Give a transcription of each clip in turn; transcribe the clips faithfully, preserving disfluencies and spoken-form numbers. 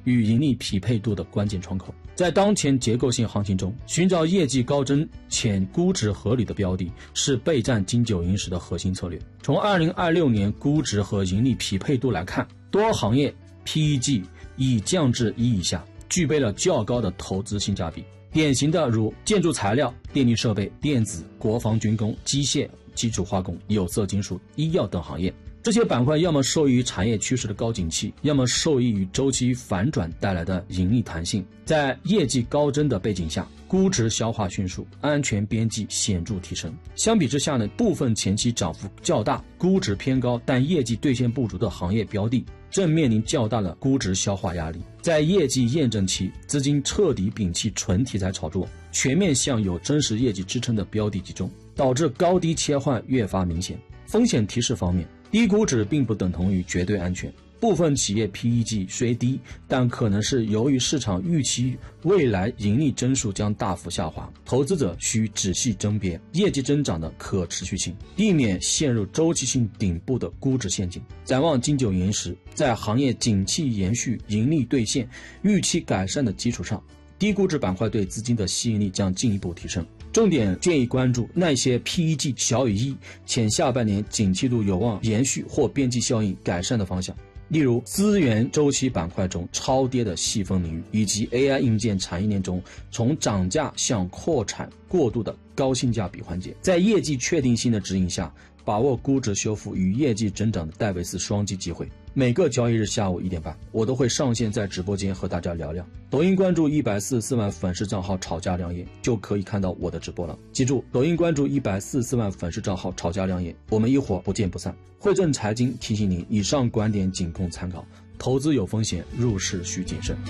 与盈利匹配度的关键窗口。在当前结构性行情中，寻找业绩高增且估值合理的标的是备战金九银十的核心策略。从二零二六年估值和盈利匹配度来看，多行业 P E G 已降至一以下，具备了较高的投资性价比。典型的如建筑材料、电力设备、电子、国防军工、机械、基础化工、有色金属、医药等行业。这些板块要么受益于产业趋势的高景气，要么受益于周期反转带来的盈利弹性。在业绩高增的背景下，估值消化迅速，安全边际显著提升。相比之下呢，部分前期涨幅较大、估值偏高但业绩兑现不足的行业标的正面临较大的估值消化压力。在业绩验证期，资金彻底摒弃纯题材炒作，全面向有真实业绩支撑的标的集中，导致高低切换越发明显。风险提示方面，低估值并不等同于绝对安全，部分企业 P E G 虽低，但可能是由于市场预期未来盈利增速将大幅下滑，投资者需仔细甄别业绩增长的可持续性，避免陷入周期性顶部的估值陷阱。展望金九银十，在行业景气延续、盈利兑现、预期改善的基础上，低估值板块对资金的吸引力将进一步提升。重点建议关注那些 P E G 小于一且下半年景气度有望延续或边际效应改善的方向，例如资源周期板块中超跌的细分领域，以及 A I 硬件产业链中从涨价向扩产过渡的高性价比环节。在业绩确定性的指引下，把握估值修复与业绩增长的戴维斯双击机会。每个交易日下午一点半，我都会上线在直播间和大家聊聊。抖音关注一百四十四万粉丝账号吵架良言，就可以看到我的直播了。记住，抖音关注一百四十四万粉丝账号吵架良言，我们一伙不见不散。汇正财经提醒您，以上观点仅供参考，投资有风险，入市需谨慎。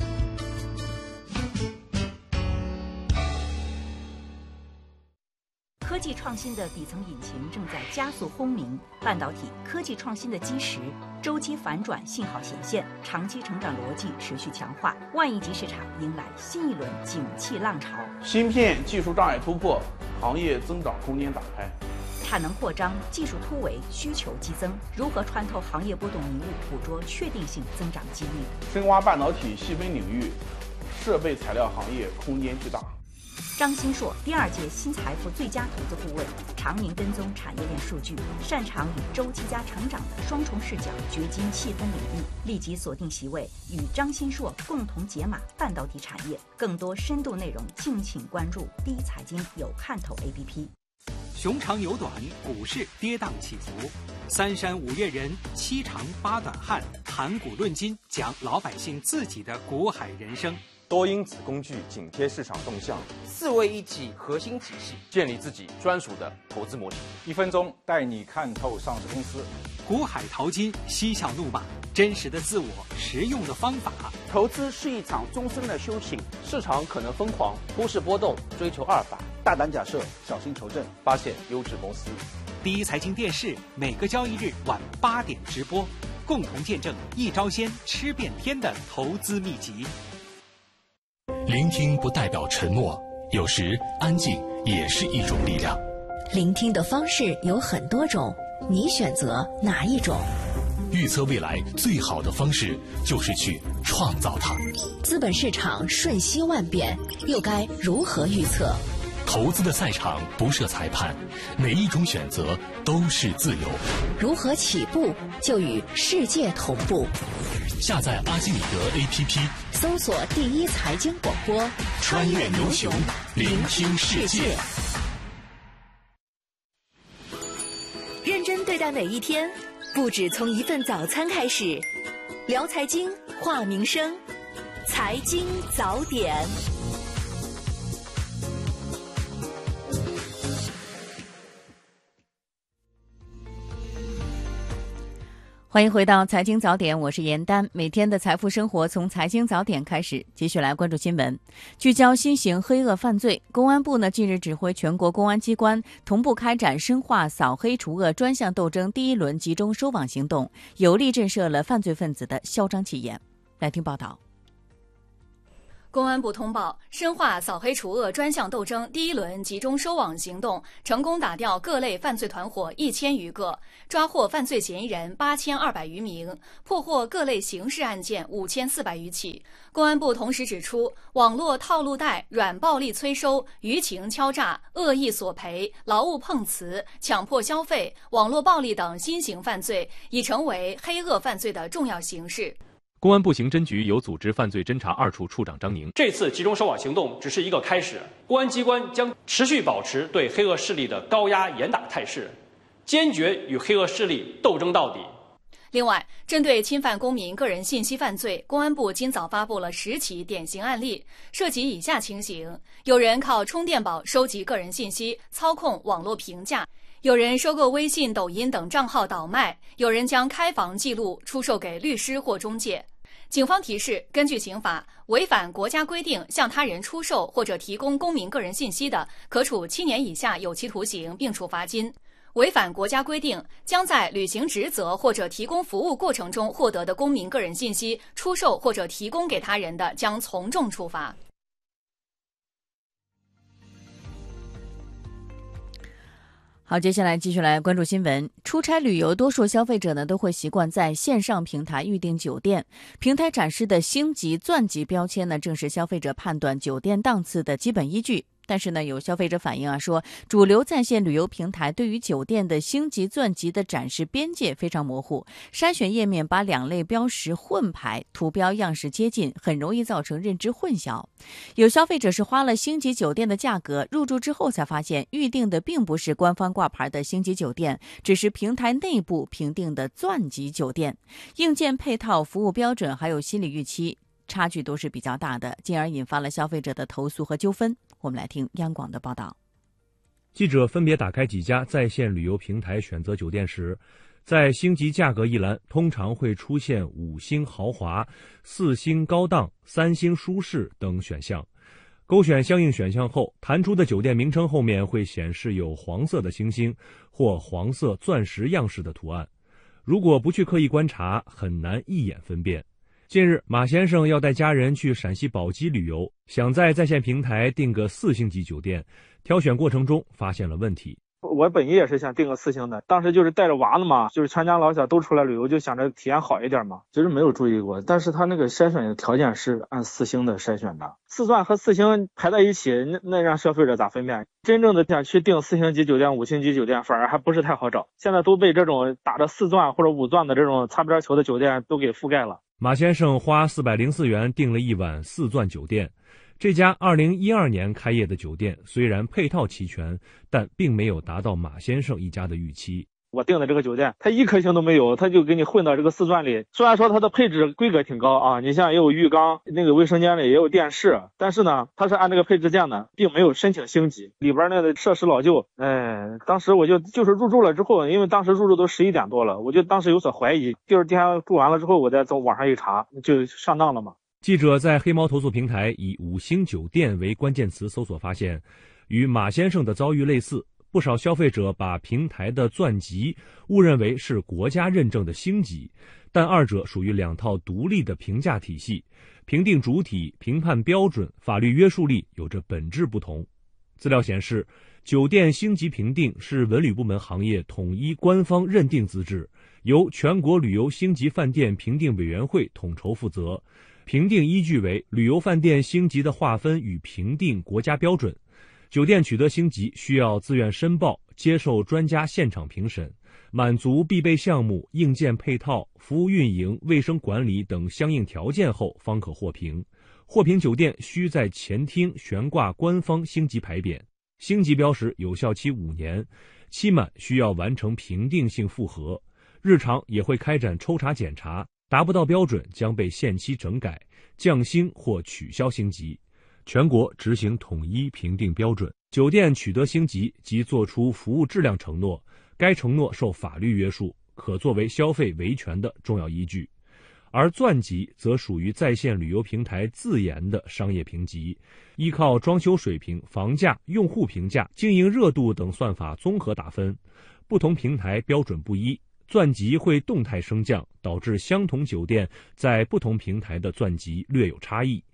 科技创新的底层引擎正在加速轰鸣，半导体科技创新的基石，周期反转信号显现，长期成长逻辑持续强化，万亿级市场迎来新一轮景气浪潮。 芯片技术障碍突破，行业增长空间打开。 产能扩张，技术突围，需求激增，如何穿透行业波动迷雾，捕捉确定性增长机遇？ 深挖半导体细分领域，设备材料行业空间巨大。 张新硕第二届新财富最佳投资顾问，常年跟踪产业链数据，擅长以周期加成长的双重视角掘金细分领域。立即锁定席位，与张新硕共同解码半导体产业。更多深度内容，敬请关注第一财经有看头 A P P。 熊长有短，股市跌宕起伏，三山五岳人，七长八短汉，谈股论金，讲老百姓自己的股海人生。 多因子工具紧贴市场动向， 四位一体核心体系， 建立自己专属的投资模型。 一分钟带你看透上市公司。 股海淘金，嬉笑怒骂，真实的自我，实用的方法。 投资是一场终身的修行， 市场可能疯狂，股市波动，追求阿尔法。 大胆假设，小心求证， 发现优质公司。 第一财经电视每个交易日晚八点直播，共同见证一招鲜吃遍天的投资秘籍。 聆听不代表沉默，有时安静也是一种力量。 聆听的方式有很多种，你选择哪一种？ 预测未来最好的方式就是去创造它。 资本市场瞬息万变，又该如何预测？ 投资的赛场不设裁判，每一种选择都是自由。 如何起步就与世界同步？ 下载阿基米德 A P P， 搜索第一财经广播， 穿越牛熊，聆听世界。 认真对待每一天，不止从一份早餐开始。聊财经，话民生，财经早点。 欢迎回到财经早点，我是严丹。每天的财富生活从财经早点开始，继续来关注新闻。聚焦新型黑恶犯罪，公安部呢近日指挥全国公安机关同步开展深化扫黑除恶专项斗争第一轮集中收网行动，有力震慑了犯罪分子的嚣张气焰。来听报道。 公安部通报，深化扫黑除恶专项斗争第一轮集中收网行动，成功打掉各类犯罪团伙一千余个，抓获犯罪嫌疑人八千二百余名，破获各类刑事案件五千四百余起。公安部同时指出，网络套路贷、软暴力催收、舆情敲诈、恶意索赔、劳务碰瓷、强迫消费、网络暴力等新型犯罪已成为黑恶犯罪的重要形式。 公安部刑侦局有组织犯罪侦查二处处长张宁， 这次集中收网行动只是一个开始，公安机关将持续保持对黑恶势力的高压严打态势，坚决与黑恶势力斗争到底。 另外，针对侵犯公民个人信息犯罪，公安部今早发布了十起典型案例，涉及以下情形：有人靠充电宝收集个人信息，操控网络评价；有人收购微信、抖音等账号倒卖；有人将开房记录出售给律师或中介。警方提示，根据刑法，违反国家规定向他人出售或者提供公民个人信息的，可处七年以下有期徒刑，并处罚金；违反国家规定将在履行职责或者提供服务过程中获得的公民个人信息出售或者提供给他人的，将从重处罚。 好，接下来继续来关注新闻。出差旅游，多数消费者呢都会习惯在线上平台预订酒店，平台展示的星级、钻级标签呢，正是消费者判断酒店档次的基本依据。但是呢，有消费者反映啊，说主流在线旅游平台对于酒店的星级、钻级的展示边界非常模糊，筛选页面把两类标识混排，图标样式接近，很容易造成认知混淆。有消费者是花了星级酒店的价格，入住之后才发现预定的并不是官方挂牌的星级酒店，只是平台内部评定的钻级酒店，硬件配套、服务标准还有心理预期差距都是比较大的，进而引发了消费者的投诉和纠纷。我们来听央广的报道。 记者分别打开几家在线旅游平台选择酒店时，在星级价格一栏通常会出现五星豪华、四星高档、三星舒适等选项。勾选相应选项后，弹出的酒店名称后面会显示有黄色的星星或黄色钻石样式的图案，如果不去刻意观察，很难一眼分辨。近日，马先生要带家人去陕西宝鸡旅游，想在在线平台订个四星级酒店，挑选过程中发现了问题。 我本意也是想订个四星的，当时就是带着娃子嘛，就是全家老小都出来旅游，就想着体验好一点嘛。其实没有注意过，但是他那个筛选的条件是按四星的筛选的，四钻和四星排在一起，那那让消费者咋分辨？真正的想去订四星级酒店、五星级酒店，反而还不是太好找。现在都被这种打着四钻或者五钻的这种擦边球的酒店都给覆盖了。 马先生花四百零四元订了一晚四钻酒店。这家二零一二年开业的酒店虽然配套齐全，但并没有达到马先生一家的预期。 我订的这个酒店，它一颗星都没有，它就给你混到这个四钻里。虽然说它的配置规格挺高啊，你像也有浴缸，那个卫生间里也有电视，但是呢，它是按这个配置建的，并没有申请星级。里边那个设施老旧，哎，当时我就就是入住了之后，因为当时入住都十一点多了，我就当时有所怀疑。第二天住完了之后，我再从网上一查，就上当了嘛。 记者在黑猫投诉平台以五星酒店为关键词搜索发现，与马先生的遭遇类似，不少消费者把平台的钻级误认为是国家认证的星级，但二者属于两套独立的评价体系，评定主体、评判标准、法律约束力有着本质不同。资料显示，酒店星级评定是文旅部门行业统一官方认定资质，由全国旅游星级饭店评定委员会统筹负责。评定依据为旅游饭店星级的划分与评定国家标准。酒店取得星级需要自愿申报，接受专家现场评审，满足必备项目、硬件配套、服务运营、卫生管理等相应条件后方可获评。获评酒店需在前厅悬挂官方星级牌匾，星级标识有效期五年，期满需要完成评定性复核，日常也会开展抽查检查，达不到标准将被限期整改、降星或取消星级。全国执行统一评定标准，酒店取得星级即作出服务质量承诺，该承诺受法律约束，可作为消费维权的重要依据。而钻级则属于在线旅游平台自研的商业评级，依靠装修水平、房价、用户评价、经营热度等算法综合打分，不同平台标准不一，钻级会动态升降，导致相同酒店在不同平台的钻级略有差异。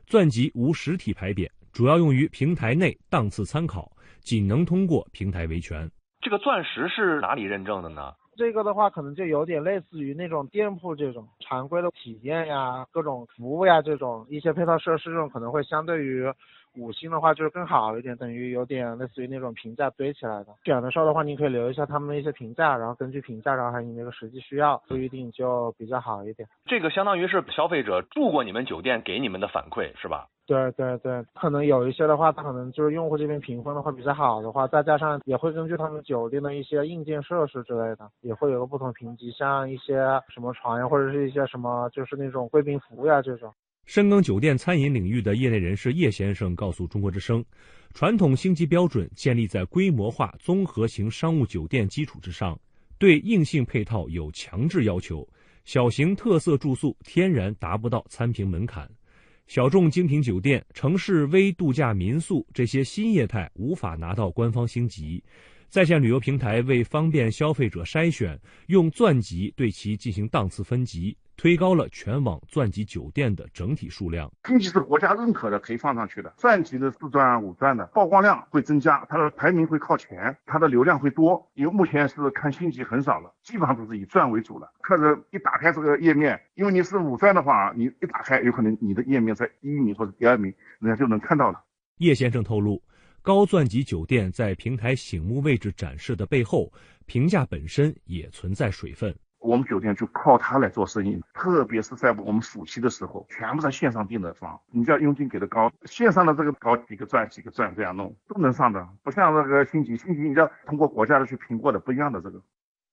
钻级无实体牌匾，主要用于平台内档次参考，仅能通过平台维权。 这个钻石是哪里认证的呢？ 这个的话可能就有点类似于那种店铺这种常规的体验呀，各种服务呀，这种一些配套设施这种可能会相对于五星的话就是更好一点，等于有点类似于那种评价堆起来的。选的时候的话你可以留一下他们的一些评价，然后根据评价然后还有你那个实际需要不一定就比较好一点。 这个相当于是消费者住过你们酒店给你们的反馈是吧？ 对对对，可能有一些的话，它可能就是用户这边评分的话比较好的话，再加上也会根据他们酒店的一些硬件设施之类的，也会有个不同评级，像一些什么床呀，或者是一些什么就是那种贵宾服务呀这种。 深耕酒店餐饮领域的业内人士叶先生告诉中国之声，传统星级标准建立在规模化综合型商务酒店基础之上，对硬性配套有强制要求，小型特色住宿天然达不到参评门槛。小众精品酒店、城市微度假民宿这些新业态无法拿到官方星级，在线旅游平台为方便消费者筛选，用钻级对其进行档次分级，推高了全网钻级酒店的整体数量。 星级是国家认可的，可以放上去的。钻级的四钻、五钻的曝光量会增加，它的排名会靠前，它的流量会多。因为目前是看星级很少了，基本上都是以钻为主了。客人一打开这个页面，因为你是五钻的话，你一打开，有可能你的页面在第一名或者第二名，人家就能看到了。 叶先生透露，高钻级酒店在平台醒目位置展示的背后，评价本身也存在水分。 我们酒店就靠它来做生意，特别是在我们暑期的时候，全部在线上订的房，你只要佣金给的高，线上的这个高几个钻几个钻这样弄都能上的，不像这个星级，星级你要通过国家的去评过的，不一样的这个。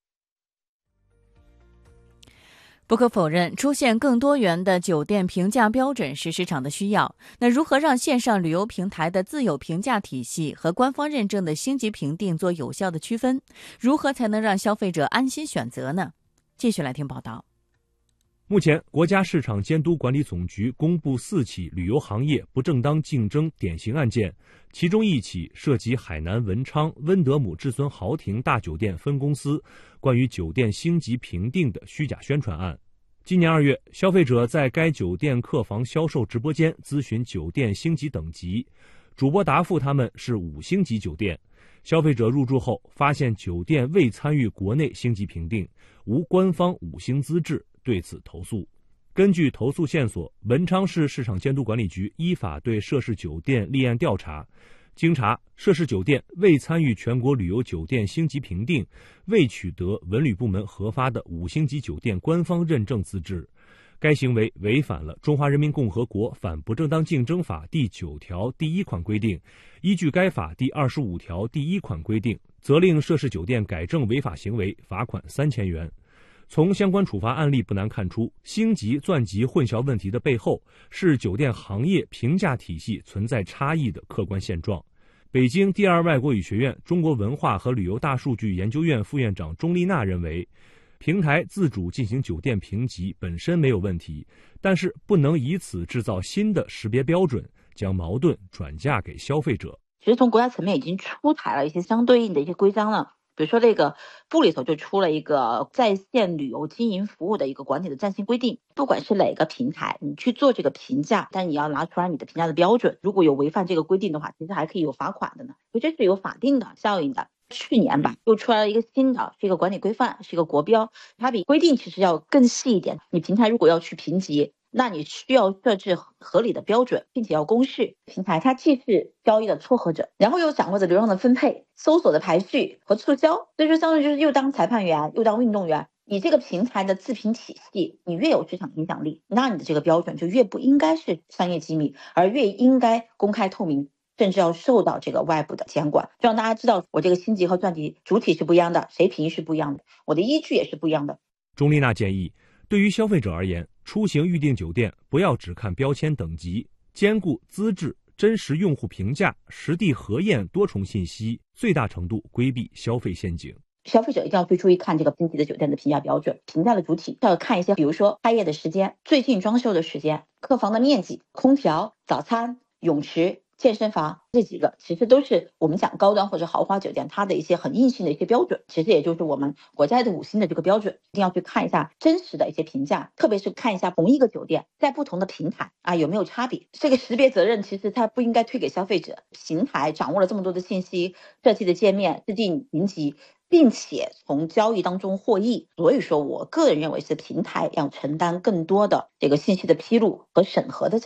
不可否认，出现更多元的酒店评价标准是市场的需要。那如何让线上旅游平台的自有评价体系和官方认证的星级评定做有效的区分？如何才能让消费者安心选择呢？继续来听报道。 目前，国家市场监督管理总局公布四起旅游行业不正当竞争典型案件，其中一起涉及海南文昌温德姆至尊豪庭大酒店分公司关于酒店星级评定的虚假宣传案。今年二月，消费者在该酒店客房销售直播间咨询酒店星级等级，主播答复他们是五星级酒店。消费者入住后发现酒店未参与国内星级评定，无官方五星资质，对此投诉。根据投诉线索，文昌市市场监督管理局依法对涉事酒店立案调查。经查，涉事酒店未参与全国旅游酒店星级评定，未取得文旅部门核发的五星级酒店官方认证资质。该行为违反了《中华人民共和国反不正当竞争法》第九条第一款规定，依据该法第二十五条第一款规定，责令涉事酒店改正违法行为，罚款三千元。从相关处罚案例不难看出，星级、钻级混淆问题的背后是酒店行业评价体系存在差异的客观现状。北京第二外国语学院中国文化和旅游大数据研究院副院长钟丽娜认为，平台自主进行酒店评级本身没有问题，但是不能以此制造新的识别标准，将矛盾转嫁给消费者。 其实从国家层面已经出台了一些相对应的一些规章了，比如说那个部里头就出了一个在线旅游经营服务的一个管理的暂行规定，不管是哪个平台，你去做这个评价，但你要拿出来你的评价的标准，如果有违反这个规定的话，其实还可以有罚款的呢，所以这是有法定的效应的。去年吧，又出来了一个新的，是一个管理规范，是一个国标，它比规定其实要更细一点。你平台如果要去评级，那你需要设置合理的标准，并且要公示。平台它既是交易的撮合者，然后又掌握着流量的分配、搜索的排序和促销，所以说相当于就是又当裁判员又当运动员。你这个平台的自评体系，你越有市场影响力，那你的这个标准就越不应该是商业机密，而越应该公开透明，甚至要受到这个外部的监管，就让大家知道我这个星级和钻级主体是不一样的，谁评是不一样的，我的依据也是不一样的。 钟丽娜建议，对于消费者而言，出行预订酒店不要只看标签等级，兼顾资质、真实用户评价、实地核验多重信息，最大程度规避消费陷阱。 消费者一定要去注意看这个星级的酒店的评价标准，评价的主体要看一些，比如说开业的时间、最近装修的时间、客房的面积、空调、早餐、泳池、 健身房，这几个其实都是我们讲高端或者豪华酒店它的一些很硬性的一些标准，其实也就是我们国家的五星的这个标准，一定要去看一下真实的一些评价，特别是看一下同一个酒店在不同的平台啊有没有差别。这个识别责任其实它不应该推给消费者，平台掌握了这么多的信息，设计的界面制定评级，并且从交易当中获益，所以说我个人认为是平台要承担更多的这个信息的披露和审核的这